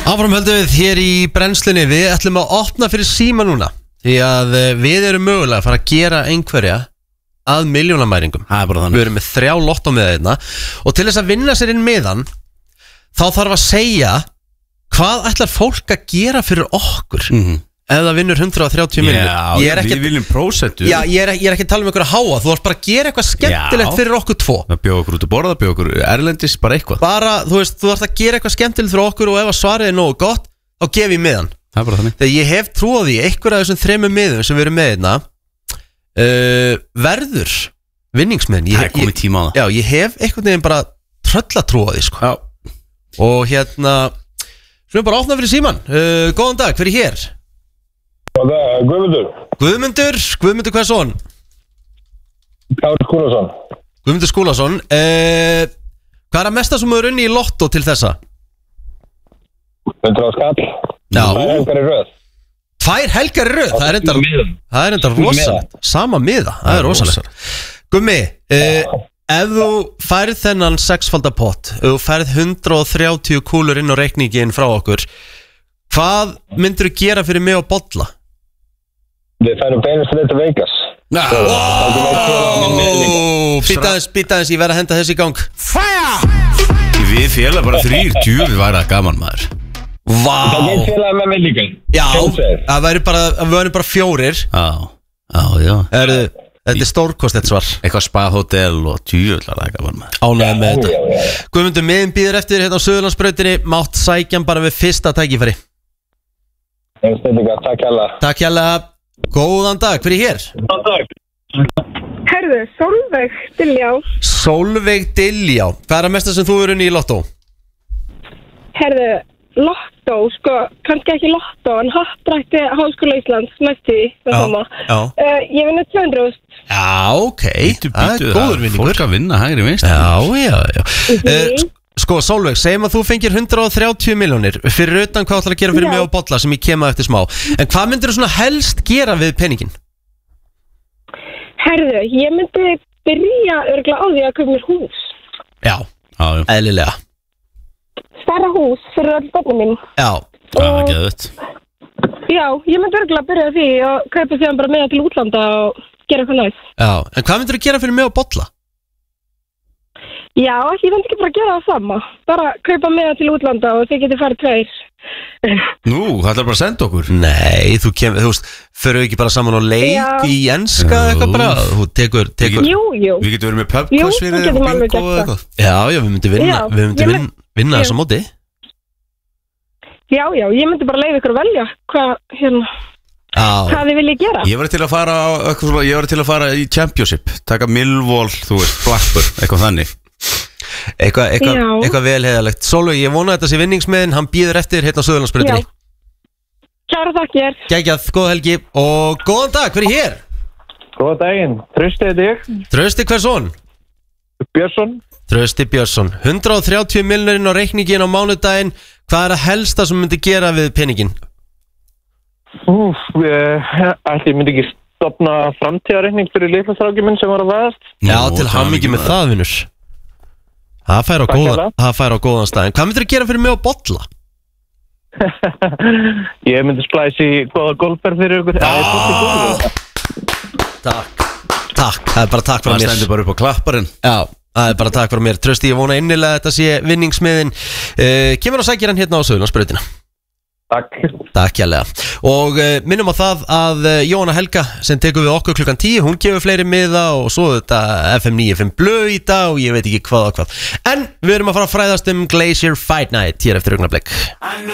Áfram höldum við hér í brennslunni. Við ætlum að opna fyrir síma núna, því að við erum mögulega að fara að gera einhverja að milljónamæringum. Við erum með 3 lottómiða og til þess að vinna sér inn miðan þá þarf að segja hvað ætlar fólk að gera fyrir okkur ef það vinnur 130 milljónir. Við viljum prósentu. Já, ég er ekki að tala um einhverja háa. Þú ætlar bara að gera eitthvað skemmtilegt fyrir okkur 2. Það bjóða okkur út að borða, bjóða okkur erlendis, bara eitthvað. Bara, þú ætlar að gera eitthvað skemmtilegt fyrir okkur og ef að svarið er nógu gott, þá gef ég miðan. Það er bara þannig. Þegar ég hef trú á því, einhverja af þessum 3 miðum sem við erum með hérna verður vinningsmiðin. Það er komið tíma á það. Já, ég hef einhvern veginn bara tröllatrú á því, sko. Já. Og hérna, svo bara opna fyrir síman. Góðan dag, hver er hér? Guðmundur Hversson? Kári Skúlason. Guðmundur Skúlason. Hvað er að mesta sem er unni í lottó til þessa? 100 skall. Já. 2 helgar í röð. 2 helgar í röð? Það er enda rosalegt. Sama miða, það er rosalegt. Gummi, ef þú færð þennan 6-falda pott, ef þú færð 130 kúlur inn á reikningin frá okkur, hvað myndir þú gera fyrir mig á bolla? Við færum beinast til Vegas. Býta aðeins, ég verð að henda þessi í gang. Við félag bara 3, djúfi væri það gaman maður. Vá. Það er félag með mig líka. Já, það væri bara 4. Já. Þetta er stórkostlegt svar. Eitthvað spahótel og djúfi var það gaman maður. Ánægði með þetta. Guðmundur, miðin býður eftir hérna á Suðurlandsbrautinni. Mátt sækjan bara við fyrsta tækifæri. Takk hérlega. Góðan dag, hver er hér? Góðan dag. Herðu, Sólveig Diljá. Sólveig Diljá. Hvað er að mesta sem þú er unni í lottó? Herðu, lottó, sko, kannski ekki lottó, en hattrætti Háskóla Íslands næstu í það sama. Ég vinna 200.000. Já, ok. Það er góður vinningur. Fólk að vinna hægri vinst. Já. Sko, Sólveig, segjum að þú fengir 130 milljónir fyrir utan hvað ætlar að gera fyrir mig á bolla sem ég kem að eftir smá. En hvað myndir þú svona helst gera við peningin? Herðu, ég myndi byrja örgulega á því að köpa mér hús. Já, eðlilega. Stærra hús fyrir öll börnum mín. Já, það er geðvægt. Já, ég myndi örgulega byrja því og kaupa því bara með til útlanda og gera eitthvað næst. Já, en hvað myndir þú gera fyrir mig á bolla? Já, ég myndi ekki bara gera það sama. Bara kaupa með til útlanda og þið getur farið 2. Nú, það er bara að senda okkur. Nei, þú veist, förum við ekki bara saman á leik í enska eitthvað bara? Þú tekur. Jú. Við getum verið með pubquiz fyrir þig og bingo og eitthvað. Já, við myndum vinna þess að móti. Já, ég myndi bara leyfa ykkur að velja hvað þið viljið gera. Ég var til að fara í Championship, taka Millwall, þú veist, Blackburn, eitthvað þannig. Eitthvað vel heiðalegt. Sólveig, ég vona að þetta sé vinningsmiðin. Hann býður eftir hérna á Suðurlandsbrautinni. Kæra þakkir. Geggjað, góð helgi og góðan dag, hver er hér? Góðan daginn, Trausti heiti ég. Trausti Hversson? Björnsson. Trausti Björnsson. 130 milljónir á reikningin á mánudaginn. Hvað er að helsta sem myndi gera við peningin? Ég myndi ekki stofna framtíðarreikning fyrir litla strákinn minn sem var að væðast. Já, til hamingju með það, vinnur. Það fær á góðan staðin. Hvað myndir þú gera fyrir mig á bolla? Ég myndi splæsi góða golfferð fyrir ykkur. Takk. Það er bara takk frá mér. Það stendur bara upp á klapparinn. Já, það er bara takk frá mér. Trausti, ég vona innilega að þetta sé vinningsmiðin. Kemur og sækir hann hérna á Suðurlandsbrautina. Takk hérlega. Og minnum á það að Jóhanna Helga sem tekur við okkur klukkan 10, hún gefur fleiri miða og svo þetta FM 95 blöð í dag og ég veit ekki hvað. En við erum að fara að fræðast Glacier Fight Night hér eftir augnablik.